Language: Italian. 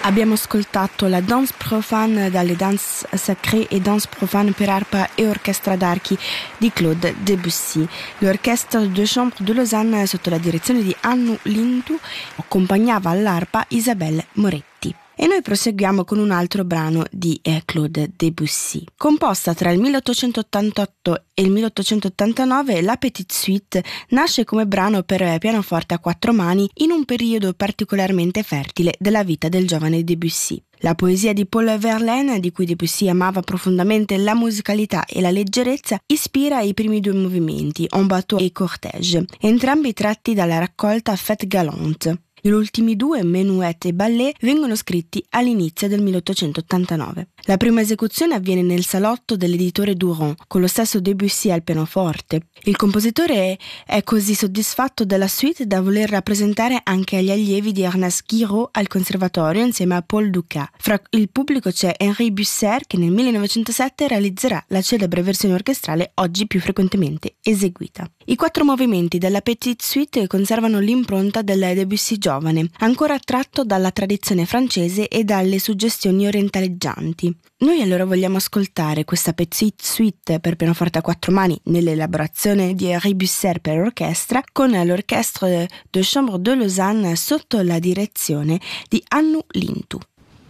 Abbiamo ascoltato la Danse profane dalle Danse sacrée e Danse profane per arpa e orchestra d'archi di Claude Debussy. L'orchestre de chambre de Lausanne, sotto la direzione di Hannu Lintu, accompagnava all'arpa Isabelle Moretti. E noi proseguiamo con un altro brano di Claude Debussy. Composta tra il 1888 e il 1889, la Petite Suite nasce come brano per pianoforte a quattro mani in un periodo particolarmente fertile della vita del giovane Debussy. La poesia di Paul Verlaine, di cui Debussy amava profondamente la musicalità e la leggerezza, ispira i primi due movimenti, En bateau e Cortège, entrambi tratti dalla raccolta Fête galante. Gli ultimi due, Menuet e Ballet, vengono scritti all'inizio del 1889. La prima esecuzione avviene nel salotto dell'editore Durand, con lo stesso Debussy al pianoforte. Il compositore è così soddisfatto della suite da voler rappresentare anche agli allievi di Ernest Guiraud al conservatorio insieme a Paul Dukas. Fra il pubblico c'è Henri Busser, che nel 1907 realizzerà la celebre versione orchestrale oggi più frequentemente eseguita. I quattro movimenti della Petite Suite conservano l'impronta del Debussy giovane, ancora attratto dalla tradizione francese e dalle suggestioni orientaleggianti. Noi allora vogliamo ascoltare questa Petite Suite per pianoforte a quattro mani nell'elaborazione di Henri Busser per orchestra, con l'Orchestre de Chambre de Lausanne sotto la direzione di Hannu Lintu.